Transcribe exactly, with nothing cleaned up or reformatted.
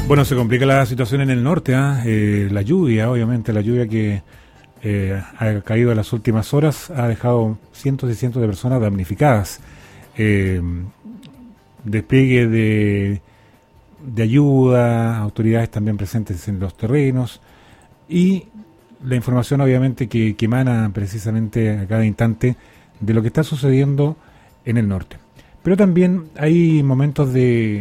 Bueno, se complica la situación en el norte, ¿eh? Eh, la lluvia, obviamente, la lluvia que eh, ha caído en las últimas horas ha dejado cientos y cientos de personas damnificadas. Eh, despliegue de, de ayuda, autoridades también presentes en los terrenos y la información obviamente que, que emana precisamente a cada instante de lo que está sucediendo en el norte. Pero también hay momentos de